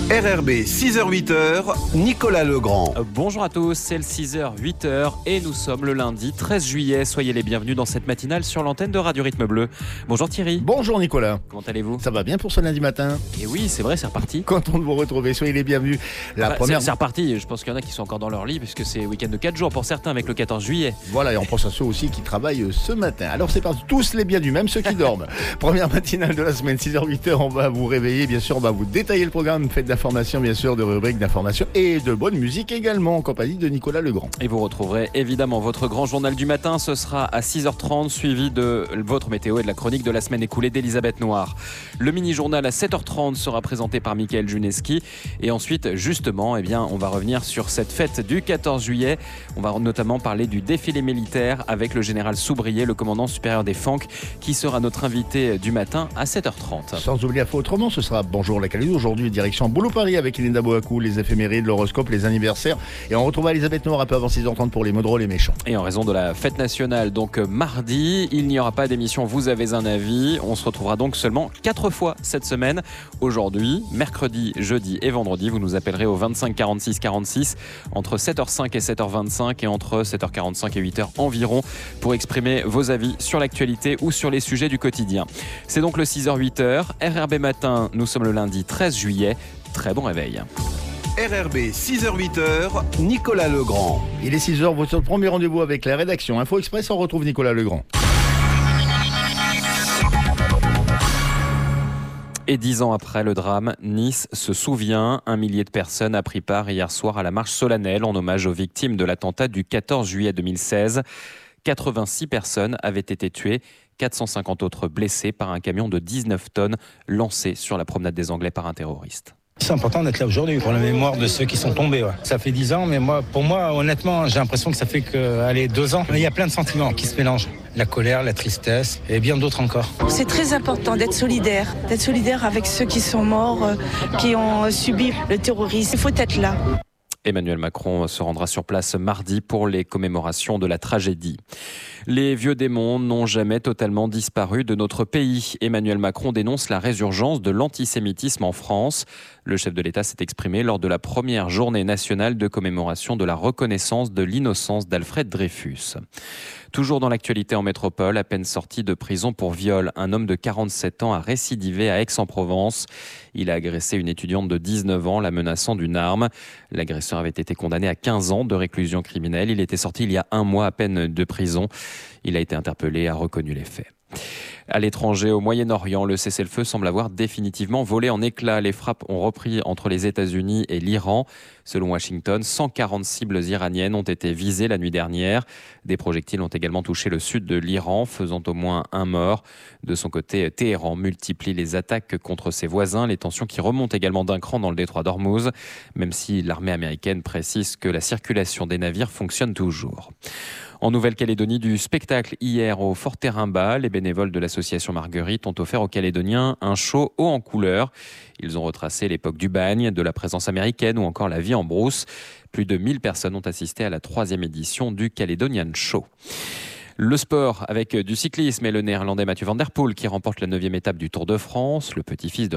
RRB 6h-8h, Nicolas Legrand. Bonjour à tous, c'est le 6h, 8h et nous sommes le lundi 13 juillet. Soyez les bienvenus dans cette matinale sur l'antenne de Radio Rythme Bleu. Bonjour Thierry. Bonjour Nicolas. Comment allez-vous? Ça va bien pour ce lundi matin? Et oui, c'est vrai, c'est reparti. Content de vous retrouver, soyez les bienvenus. C'est reparti, je pense qu'il y en a qui sont encore dans leur lit puisque c'est week-end de 4 jours pour certains avec le 14 juillet. Voilà, et on pense à ceux aussi qui travaillent ce matin. Alors c'est parti, tous les bienvenus, même ceux qui dorment. Première matinale de la semaine, 6h, 8h, on va vous réveiller, bien sûr, on va vous détailler le programme, faites d'informations, bien sûr, de rubriques d'information et de bonne musique également en compagnie de Nicolas Legrand. Et vous retrouverez évidemment votre grand journal du matin, ce sera à 6h30 suivi de votre météo et de la chronique de la semaine écoulée d'Elisabeth Noir. Le mini-journal à 7h30 sera présenté par Mickaël Juneski et ensuite justement on va revenir sur cette fête du 14 juillet. On va notamment parler du défilé militaire avec le général Soubrier, le commandant supérieur des Fanques, qui sera notre invité du matin à 7h30. Sans oublier à fois autrement, ce sera Bonjour la Calédonie, aujourd'hui direction Boulot-Paris avec Linda Boakou, les éphémérides, l'horoscope, les anniversaires. Et on retrouvera Elisabeth Noir un peu avant 6h30 pour les mots drôles et méchants. Et en raison de la fête nationale, donc mardi, il n'y aura pas d'émission Vous avez un avis. On se retrouvera donc seulement 4 fois cette semaine. Aujourd'hui, mercredi, jeudi et vendredi, vous nous appellerez au 25 46 46 entre 7h05 et 7h25 et entre 7h45 et 8h environ pour exprimer vos avis sur l'actualité ou sur les sujets du quotidien. C'est donc le 6h-8h. RRB Matin, nous sommes le lundi 13 juillet. Très bon réveil. RRB 6h-8h, Nicolas Legrand. Il est 6h, votre premier rendez-vous avec la rédaction Info Express, on retrouve Nicolas Legrand. Et 10 ans après le drame, Nice se souvient. 1 millier de personnes a pris part hier soir à la marche solennelle en hommage aux victimes de l'attentat du 14 juillet 2016. 86 personnes avaient été tuées, 450 autres blessées par un camion de 19 tonnes lancé sur la promenade des Anglais par un terroriste. C'est important d'être là aujourd'hui pour la mémoire de ceux qui sont tombés. Ouais. Ça fait 10 ans, mais pour moi, honnêtement, j'ai l'impression que ça fait 2 ans. Il y a plein de sentiments qui se mélangent. La colère, la tristesse et bien d'autres encore. C'est très important d'être solidaire avec ceux qui sont morts, qui ont subi le terrorisme. Il faut être là. Emmanuel Macron se rendra sur place mardi pour les commémorations de la tragédie. Les vieux démons n'ont jamais totalement disparu de notre pays. Emmanuel Macron dénonce la résurgence de l'antisémitisme en France. Le chef de l'État s'est exprimé lors de la première journée nationale de commémoration de la reconnaissance de l'innocence d'Alfred Dreyfus. Toujours dans l'actualité en métropole, à peine sorti de prison pour viol, un homme de 47 ans a récidivé à Aix-en-Provence. Il a agressé une étudiante de 19 ans, la menaçant d'une arme. L'agresseur avait été condamné à 15 ans de réclusion criminelle. Il était sorti il y a 1 mois à peine de prison. Il a été interpellé et a reconnu les faits. À l'étranger, au Moyen-Orient, le cessez-le-feu semble avoir définitivement volé en éclats. Les frappes ont repris entre les États-Unis et l'Iran. Selon Washington, 140 cibles iraniennes ont été visées la nuit dernière. Des projectiles ont également touché le sud de l'Iran, faisant au moins 1 mort. De son côté, Téhéran multiplie les attaques contre ses voisins. Les tensions qui remontent également d'un cran dans le détroit d'Ormuz, même si l'armée américaine précise que la circulation des navires fonctionne toujours. En Nouvelle-Calédonie, du spectacle hier au Fort Terrimba, les bénévoles de l'association Marguerite ont offert aux Calédoniens un show haut en couleurs. Ils ont retracé l'époque du bagne, de la présence américaine ou encore la vie en brousse. Plus de 1000 personnes ont assisté à la 3e édition du Caledonian Show. Le sport avec du cyclisme et le néerlandais Mathieu van der Poel qui remporte la 9e étape du Tour de France. Le petit-fils de